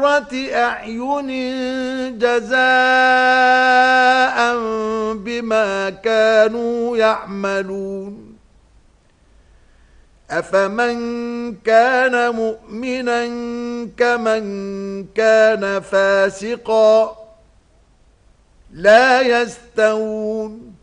قرة أعين جزاء بما كانوا يعملون أفمن كان مؤمنا كمن كان فاسقا لا يستوون